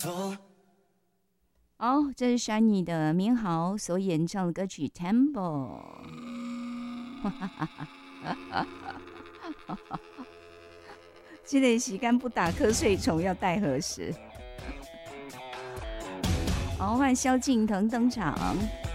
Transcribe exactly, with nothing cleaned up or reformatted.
哦，这是 Shiny 的明豪所演唱的歌曲《Temple》。这个时间不打瞌睡虫要待何时？好，换萧敬腾登场。